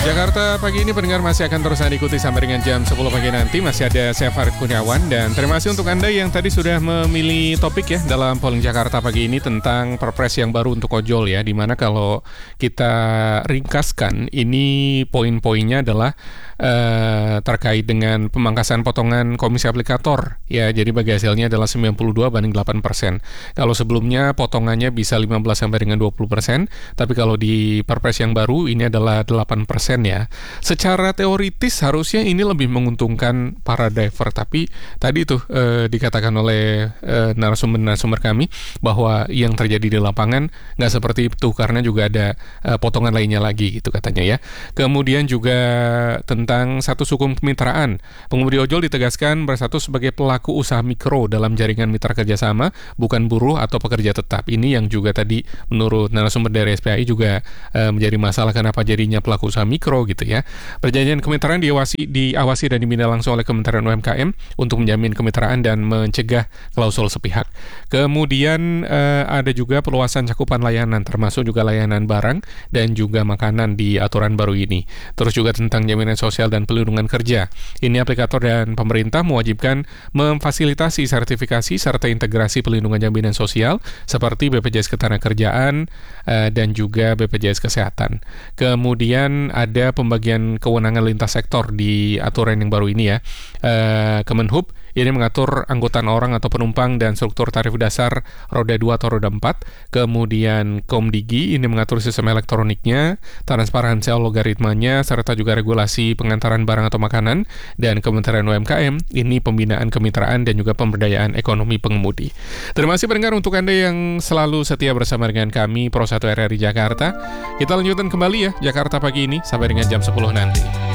Jakarta pagi ini pendengar masih akan terus ikuti sampai dengan jam 10 pagi nanti. Masih ada saya Farid Kurniawan. Dan terima kasih untuk Anda yang tadi sudah memilih topik ya dalam polling Jakarta pagi ini tentang perpres yang baru untuk ojol ya. Dimana kalau kita ringkaskan, ini poin-poinnya adalah terkait dengan pemangkasan potongan komisi aplikator ya. Jadi bagi hasilnya adalah 92 banding 8%. Kalau sebelumnya potongannya bisa 15 sampai dengan 20%, tapi kalau di perpres yang baru ini adalah 8% ya. Secara teoritis harusnya ini lebih menguntungkan para driver, tapi tadi tuh dikatakan oleh narasumber kami bahwa yang terjadi di lapangan nggak seperti itu karena juga ada potongan lainnya lagi gitu katanya ya. Kemudian juga tentang status hukum kemitraan. Pengemudi ojol ditegaskan berstatus sebagai pelaku usaha mikro dalam jaringan mitra kerjasama, bukan buruh atau pekerja tetap. Ini yang juga tadi menurut narasumber dari SPAI juga menjadi masalah kenapa jadinya pelaku usaha mikro gitu ya. Perjanjian kemitraan diawasi dan dibina langsung oleh Kementerian UMKM untuk menjamin kemitraan dan mencegah klausul sepihak. Kemudian ada juga perluasan cakupan layanan termasuk juga layanan barang dan juga makanan di aturan baru ini. Terus juga tentang jaminan sosial dan pelindungan kerja. Ini aplikator dan pemerintah mewajibkan memfasilitasi sertifikasi serta integrasi pelindungan jaminan sosial seperti BPJS Ketenagakerjaan dan juga BPJS Kesehatan. Kemudian ada pembagian kewenangan lintas sektor di aturan yang baru ini ya. Kemenhub ini mengatur angkutan orang atau penumpang dan struktur tarif dasar roda 2 atau roda 4. Kemudian Komdigi ini mengatur sistem elektroniknya, transparansi logaritmanya, serta juga regulasi pengantaran barang atau makanan. Dan Kementerian UMKM ini pembinaan kemitraan dan juga pemberdayaan ekonomi pengemudi. Terima kasih pendengar untuk Anda yang selalu setia bersama dengan kami Pro 1 RRI Jakarta. Kita lanjutkan kembali ya Jakarta pagi ini sampai dengan jam 10 nanti.